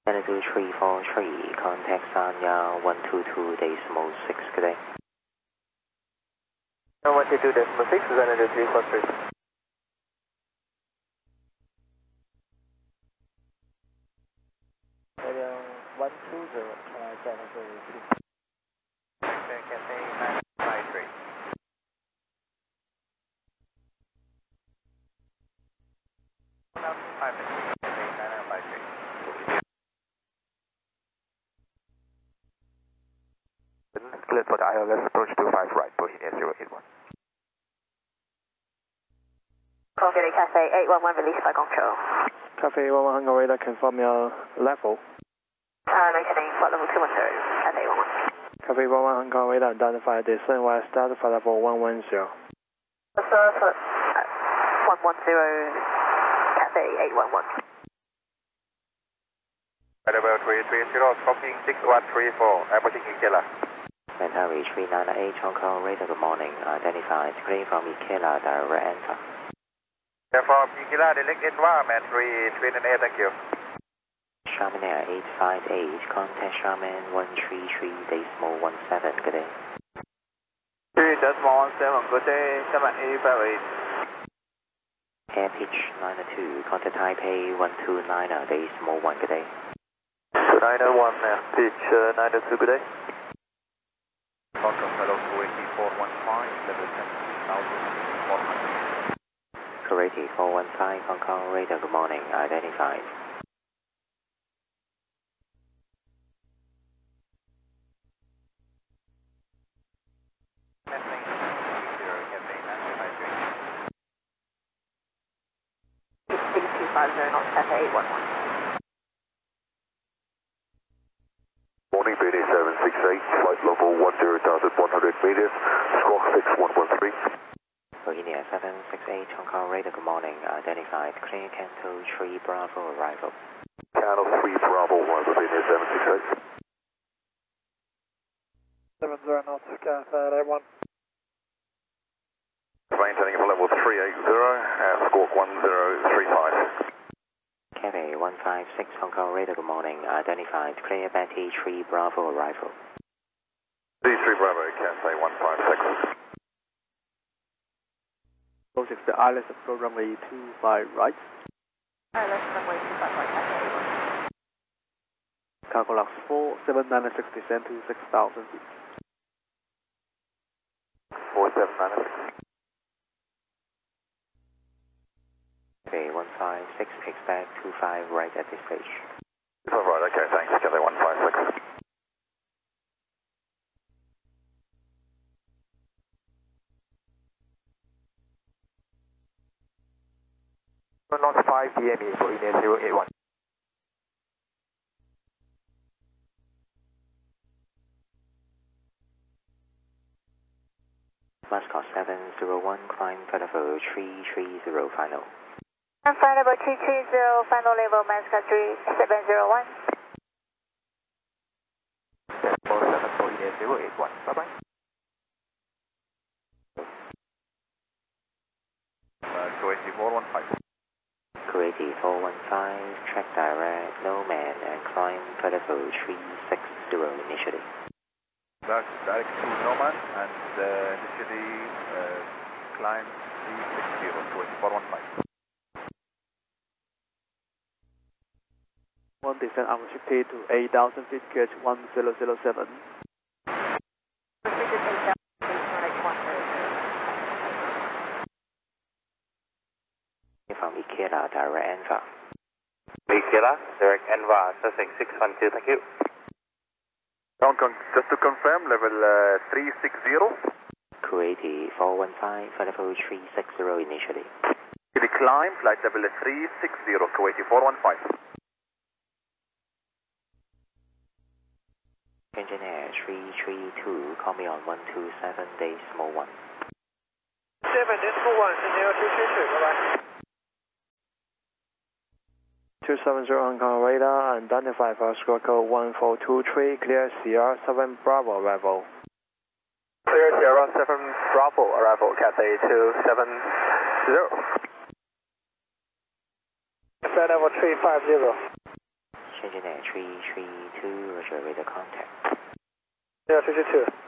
343, contact Sanya 122.6, good day. 122.6, Xanadu 343. Area 120, can I get a repeat? Cathay 953. Cleared for the ILS approach 25 right, Bohemia 081. Confirm Cathay 811, release by control. Cathay 811, Hangar radar, confirm your level. Maintaining flight level 210, Cathay 811. Cathay 811, Hangar radar, identify descent west start for level 110. Sir, 110, Cathay 811. Level 330, copying 6134, approaching Ikela. Mentari 398, Hong Kong radar, good morning, identified, clear from Ikela, direct enter. From Ikela, direct environment 398, thank you. Charmin Air 858, contact Charmin 133.17, good day. 3.17, good day, 7858. Air pitch 902, contact Taipei 129.1, good day. 901, pitch 902, good day. Contact fellow 28415, level 10,400. Kuwaiti 415, Hong Kong radar, good morning, identified. Cathay 6250, not Cathay 811. Morning, BD 768, flight level 10,100 meters, squawk 6113. Bohemia 768, Hong Kong radar, good morning, identified, clear Canto 3 Bravo arrival. Channel 3 Bravo, 1 Bohemia 768. 70 knots, Cathay 81. Maintaining for level 380, squawk 1035. Cathay 156, Hong Kong radar, good morning, identified, clear Betty 3 Bravo arrival. D3 Bravo, Cathay 156. Project the ILS program runway 25 right. ILS runway 25 right, Cathay 811. Cargo lux 47960, descend to 6,000 feet. 4796. Cathay 156, expect 25 right at this stage. 25 right, okay, thanks, Cathay 156. Not 5 DME for India 081. Mascot 701, climb level 330 final. Flight level 330, final level Mascot 3701. 7 for India 081, bye bye. Kuwaiti 415. Kuwaiti 415, track direct, no man, and climb level 360 initially. That's direct to Noman and initially climb 360, Kuwaiti 415. One descent unrestricted to 8,000 feet, catch 1007. Restricted 8,000 feet, direct 100. From Ikela, direct enter. Ikela, direct Enva, Sussex 612, thank you. Hong Kong, just to confirm, level 360. Kuwaiti 415, flight level 360 initially. To the climb, flight level 360, Kuwaiti 415. Engineer 332, call me on 127.1. 7.1, Engineer 332, bye-bye. 270 Hong Kong radar, identify for squawk code 1423, clear Sierra 7 Bravo arrival. Clear Sierra 7 Bravo arrival, Cathay 270. Flight level 350. changing at 332, Roger, radar contact. Yeah, 332.